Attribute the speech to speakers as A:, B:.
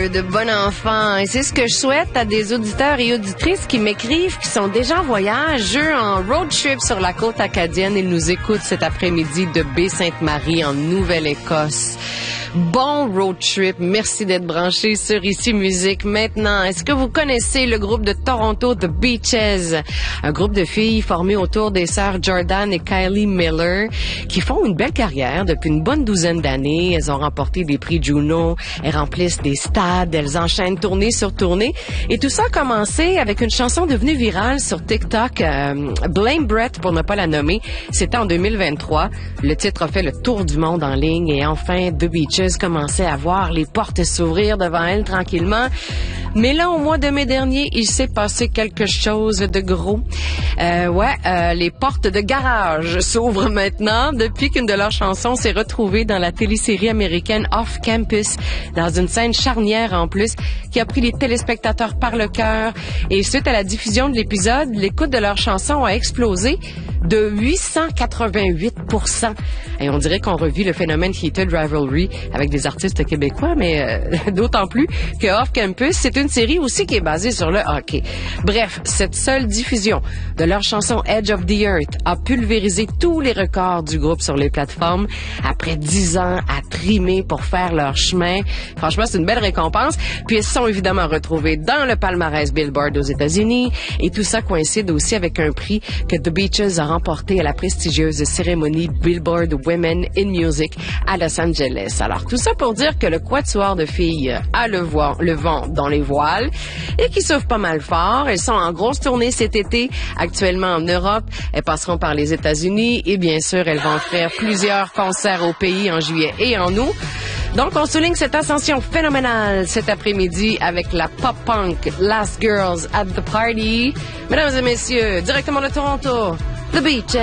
A: De bon enfant. Et c'est ce que je souhaite à des auditeurs et auditrices qui m'écrivent, qui sont déjà en voyage, en road trip sur la côte acadienne. Ils nous écoutent cet après-midi de Baie-Sainte-Marie en Nouvelle-Écosse. Bon road trip. Merci d'être branchés sur Ici Musique. Maintenant, est-ce que vous connaissez le groupe de Toronto, The Beaches? Un groupe de filles formé autour des sœurs Jordan et Kylie Miller qui font une belle carrière depuis une bonne douzaine d'années. Elles ont remporté des prix Juno. Elles remplissent des stades. Elles enchaînent tournée sur tournée. Et tout ça a commencé avec une chanson devenue virale sur TikTok, Blame Brett pour ne pas la nommer. C'était en 2023. Le titre a fait le tour du monde en ligne et enfin, The Beaches commençait à voir les portes s'ouvrir devant elle tranquillement. Mais là, au mois de mai dernier, il s'est passé quelque chose de gros. Les portes de garage s'ouvrent maintenant depuis qu'une de leurs chansons s'est retrouvée dans la télésérie américaine Off Campus, dans une scène charnière en plus, qui a pris les téléspectateurs par le cœur. Et suite à la diffusion de l'épisode, l'écoute de leur chanson a explosé de 888%. Et on dirait qu'on revit le phénomène Heated Rivalry avec des artistes québécois, mais d'autant plus que Off Campus, c'est une série aussi qui est basée sur le hockey. Bref, cette seule diffusion de leur chanson Edge of the Earth a pulvérisé tous les records du groupe sur les plateformes. Après 10 ans à trimer pour faire leur chemin, franchement, c'est une belle récompense. Puis elles se sont évidemment retrouvées dans le palmarès Billboard aux États-Unis. Et tout ça coïncide aussi avec un prix que The Beaches a remporté à la prestigieuse cérémonie Billboard Women in Music à Los Angeles. Alors, tout ça pour dire que le quatuor de filles a le vent dans les voiles et qui souffrent pas mal fort. Elles sont en grosse tournée cet été, actuellement en Europe. Elles passeront par les États-Unis et bien sûr, elles vont faire plusieurs concerts au pays en juillet et en août. Donc, on souligne cette ascension phénoménale cet après-midi avec la pop-punk Last Girls at the Party. Mesdames et messieurs, directement de Toronto, The Beaches.